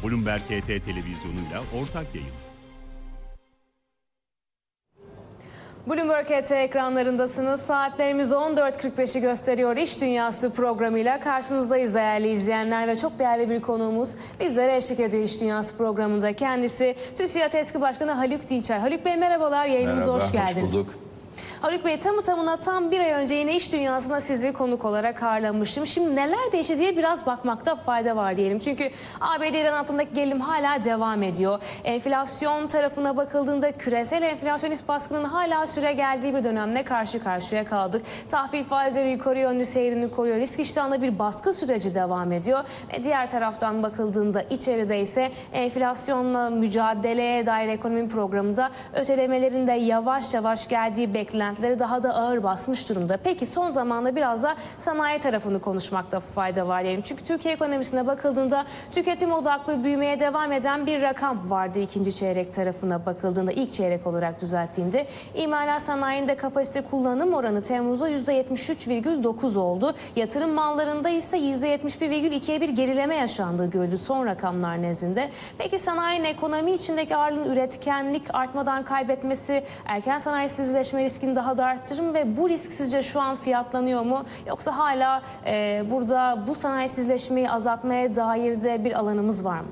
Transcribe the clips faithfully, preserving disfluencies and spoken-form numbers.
Bloomberg H T televizyonuyla ortak yayın. Bloomberg H T ekranlarındasınız. Saatlerimiz on dört kırk beşi gösteriyor. İş Dünyası programıyla karşınızdayız değerli izleyenler ve çok değerli bir konuğumuz bizlere eşlik ediyor İş Dünyası programında. Kendisi TÜSİAD eski başkanı Haluk Dinçer. Haluk Bey merhabalar, yayınımıza Merhaba, hoş geldiniz. Hoş bulduk. Haluk Bey, tamı tamına tam bir ay önce yine İş Dünyası'na sizi konuk olarak ağırlamıştım. Şimdi neler değişti diye biraz bakmakta fayda var diyelim. Çünkü A B D İran altındaki gerilim hala devam ediyor. Enflasyon tarafına bakıldığında küresel enflasyonist baskının hala süre geldiği bir dönemde karşı karşıya kaldık. Tahvil faizleri yukarı yönlü seyrini koruyor. Risk iştahında bir baskı süreci devam ediyor. Ve diğer taraftan bakıldığında içeride ise enflasyonla mücadeleye dair ekonomi programında ötelemelerin de yavaş yavaş geldiği beklenen daha da ağır basmış durumda. Peki son zamanda biraz da sanayi tarafını konuşmakta fayda var diyelim. Çünkü Türkiye ekonomisine bakıldığında tüketim odaklı büyümeye devam eden bir rakam vardı ikinci çeyrek tarafına bakıldığında, ilk çeyrek olarak düzelttiğimde. İmalat sanayinde kapasite kullanım oranı Temmuz'da yüzde yetmiş üç virgül dokuz oldu. Yatırım mallarında ise yüzde yetmiş bir virgül ikiye bir gerileme yaşandığı görüldü son rakamlar nezdinde. Peki sanayinin ekonomi içindeki ağırlığın üretkenlik artmadan kaybetmesi erken sanayisizleşme riskini daha da arttırır mı ve bu risk sizce şu an fiyatlanıyor mu? Yoksa hala e, burada bu sanayisizleşmeyi azaltmaya dair de bir alanımız var mı?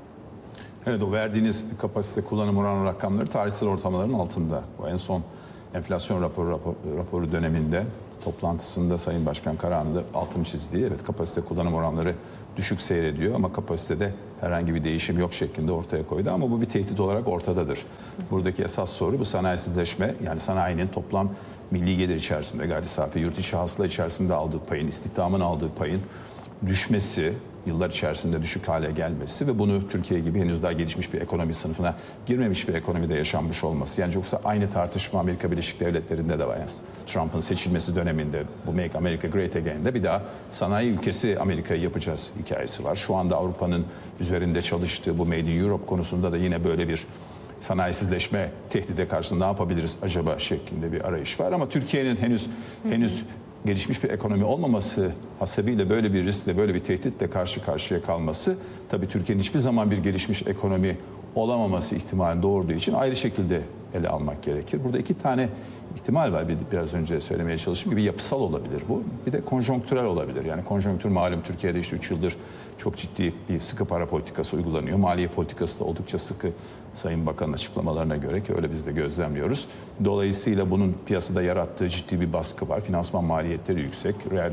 Evet, o verdiğiniz kapasite kullanım oranı rakamları tarihsel ortalamaların altında. Bu en son enflasyon raporu, raporu, raporu döneminde toplantısında Sayın Başkan Karahan'ın da altını çizdiği, evet, kapasite kullanım oranları düşük seyrediyor ama kapasitede herhangi bir değişim yok şeklinde ortaya koydu. Ama bu bir tehdit olarak ortadadır. Buradaki esas soru bu sanayisizleşme, yani sanayinin toplam milli gelir içerisinde, gayri safi yurt içi hasıla içerisinde aldığı payın, istihdamın aldığı payın düşmesi, yıllar içerisinde düşük hale gelmesi ve bunu Türkiye gibi henüz daha gelişmiş bir ekonomi sınıfına girmemiş bir ekonomide yaşanmış olması. Yani yoksa aynı tartışma Amerika Birleşik Devletleri'nde de var. Yani Trump'ın seçilmesi döneminde bu Make America Great Again'de bir daha sanayi ülkesi Amerika'yı yapacağız hikayesi var. Şu anda Avrupa'nın üzerinde çalıştığı bu Made in Europe konusunda da yine böyle bir sanayisizleşme tehdide karşı ne yapabiliriz acaba şeklinde bir arayış var. Ama Türkiye'nin henüz henüz gelişmiş bir ekonomi olmaması hasebiyle böyle bir riskle, böyle bir tehditle karşı karşıya kalması tabii Türkiye'nin hiçbir zaman bir gelişmiş ekonomi olamaması ihtimali doğurduğu için ayrı şekilde ele almak gerekir. Burada iki tane ihtimal var. Biraz önce söylemeye çalıştığım gibi yapısal olabilir bu. Bir de konjonktürel olabilir. Yani konjonktür malum Türkiye'de işte üç yıldır çok ciddi bir sıkı para politikası uygulanıyor. Maliye politikası da oldukça sıkı Sayın Bakan'ın açıklamalarına göre ki öyle biz de gözlemliyoruz. Dolayısıyla bunun piyasada yarattığı ciddi bir baskı var. Finansman maliyetleri yüksek. Reel,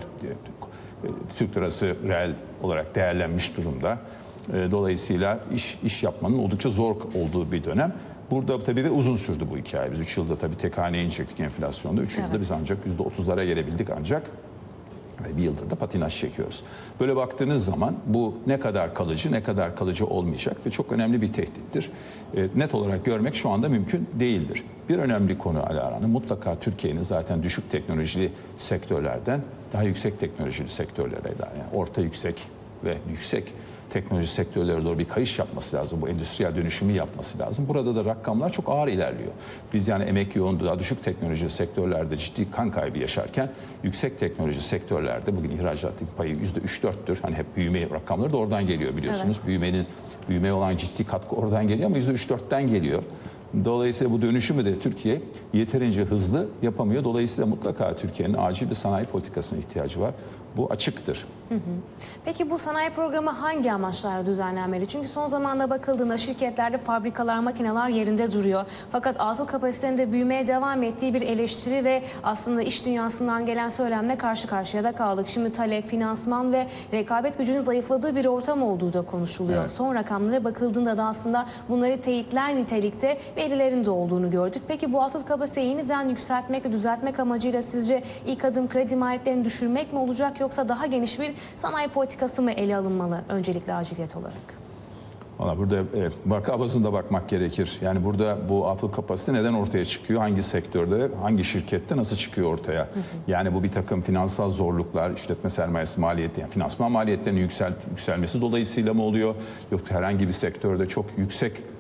Türk lirası reel olarak değerlenmiş durumda. Dolayısıyla iş, iş yapmanın oldukça zor olduğu bir dönem. Burada tabii ve uzun sürdü bu hikaye. Biz üç yılda tabii tek haneye inecektik enflasyonda. üç yılda evet. Biz ancak yüzde otuzlara gelebildik ancak. Ve bir yıldır da patinaj çekiyoruz. Böyle baktığınız zaman bu ne kadar kalıcı, ne kadar kalıcı olmayacak ve çok önemli bir tehdittir. E, net olarak görmek şu anda mümkün değildir. Bir önemli konu Alara Hanım, mutlaka Türkiye'nin zaten düşük teknolojili sektörlerden daha yüksek teknolojili sektörlere, yani orta yüksek ve yüksek teknoloji sektörlere doğru bir kayış yapması lazım. Bu endüstriyel dönüşümü yapması lazım. Burada da rakamlar çok ağır ilerliyor. Biz yani emek yoğun, daha düşük teknoloji sektörlerde ciddi kan kaybı yaşarken yüksek teknoloji sektörlerde bugün ihracatın payı yüzde üç dörttür. Hani hep büyüme rakamları da oradan geliyor biliyorsunuz. Evet. Büyümenin büyümeye olan ciddi katkı oradan geliyor ama yüzde üç dörtten geliyor. Dolayısıyla bu dönüşümü de Türkiye yeterince hızlı yapamıyor. Dolayısıyla mutlaka Türkiye'nin acil bir sanayi politikasına ihtiyacı var. Bu açıktır. Hı hı. Peki bu sanayi programı hangi amaçlarla düzenlenmeli? Çünkü son zamanda bakıldığında şirketlerde fabrikalar, makineler yerinde duruyor. Fakat atıl kapasitenin de büyümeye devam ettiği bir eleştiri ve aslında iş dünyasından gelen söylemle karşı karşıya da kaldık. Şimdi talep, finansman ve rekabet gücünün zayıfladığı bir ortam olduğu da konuşuluyor. Evet. Son rakamlara bakıldığında da aslında bunları teyitler nitelikte verilerin de olduğunu gördük. Peki bu atıl kapasiteyi yeniden yükseltmek ve düzeltmek amacıyla sizce ilk adım kredi maliyetlerini düşürmek mi olacak, yoksa daha geniş bir sanayi politikası mı ele alınmalı öncelikle aciliyet olarak? Valla burada evet, vaka bazında bakmak gerekir. Yani burada bu atıl kapasite neden ortaya çıkıyor? Hangi sektörde, hangi şirkette nasıl çıkıyor ortaya? Hı hı. Yani bu bir takım finansal zorluklar, işletme sermayesi maliyeti, yani finansman maliyetlerinin yükselt, yükselmesi dolayısıyla mı oluyor? Yoksa herhangi bir sektörde çok yüksek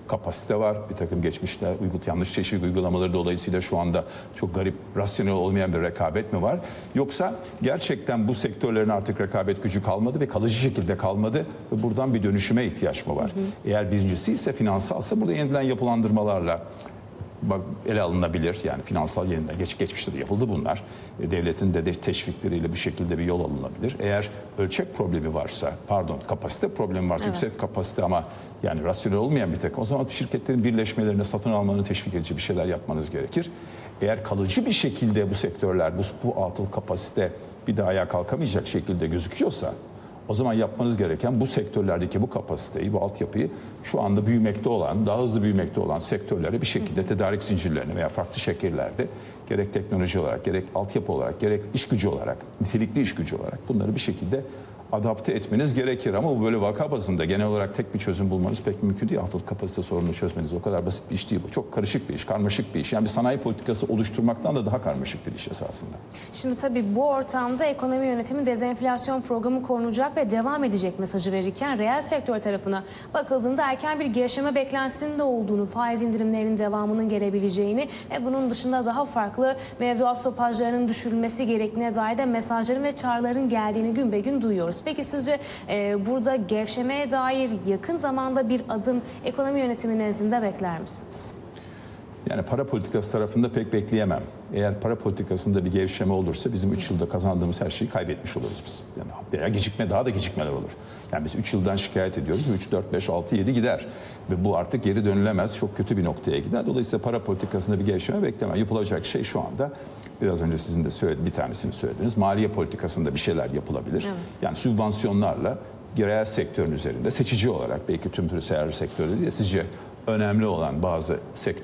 kapasite var. Bir takım geçmişte uygut yanlış teşvik uygulamaları dolayısıyla şu anda çok garip, rasyonel olmayan bir rekabet mi var? Yoksa gerçekten bu sektörlerin artık rekabet gücü kalmadı ve kalıcı şekilde kalmadı ve buradan bir dönüşüme ihtiyaç mı var? Hı hı. Eğer birincisi ise finansalsa burada yeniden yapılandırmalarla bak, ele alınabilir. Yani finansal yeniden geç, geçmişte de yapıldı bunlar. E, devletin de teşvikleriyle bir şekilde bir yol alınabilir. Eğer ölçek problemi varsa, pardon kapasite problemi varsa, evet. yüksek kapasite ama yani rasyonel olmayan bir tek, o zaman şirketlerin birleşmelerini, satın almanı teşvik edici bir şeyler yapmanız gerekir. Eğer kalıcı bir şekilde bu sektörler, bu, bu atıl kapasite bir daha ayağa kalkamayacak şekilde gözüküyorsa, o zaman yapmanız gereken bu sektörlerdeki bu kapasiteyi, bu altyapıyı şu anda büyümekte olan, daha hızlı büyümekte olan sektörlere bir şekilde tedarik zincirlerini veya farklı şekillerde gerek teknoloji olarak, gerek altyapı olarak, gerek iş gücü olarak, nitelikli iş gücü olarak bunları bir şekilde adapte etmeniz gerekir. Ama bu böyle vaka bazında genel olarak tek bir çözüm bulmanız pek mümkün değil. Atıl kapasite sorununu çözmeniz o kadar basit bir iş değil bu. Çok karışık bir iş, karmaşık bir iş. Yani bir sanayi politikası oluşturmaktan da daha karmaşık bir iş esasında. Şimdi tabii bu ortamda ekonomi yönetimi dezenflasyon programı korunacak ve devam edecek mesajı verirken reel sektör tarafına bakıldığında erken bir gevşeme beklentisinin de olduğunu, faiz indirimlerinin devamının gelebileceğini ve bunun dışında daha farklı mevduat stopajlarının düşürülmesi gerektiğine dair de mesajların ve çağrıların geldiğini gün be gün duyuyoruz. Peki sizce e, burada gevşemeye dair yakın zamanda bir adım ekonomi yönetimi nezdinde bekler misiniz? Yani para politikası tarafında pek bekleyemem. Eğer para politikasında bir gevşeme olursa bizim üç yılda kazandığımız her şeyi kaybetmiş oluruz biz. Yani veya gecikme, daha da gecikmeler olur. Yani biz üç yıldan şikayet ediyoruz ve üç, dört, beş, altı, yedi gider. Ve bu artık geri dönülemez, çok kötü bir noktaya gider. Dolayısıyla para politikasında bir gevşeme beklemem. Yapılacak şey şu anda, biraz önce sizin de söylediğiniz, bir tanesini söylediniz. Maliye politikasında bir şeyler yapılabilir. Evet. Yani sübvansiyonlarla reel sektörün üzerinde seçici olarak, belki tüm tür sektörde değil, sizce önemli olan bazı sektör